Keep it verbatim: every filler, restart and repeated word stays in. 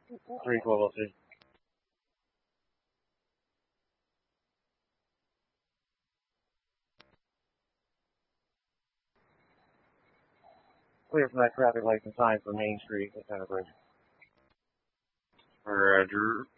three twelve oh two. Clear from that traffic light in time for Main Street at Center Bridge. Roger.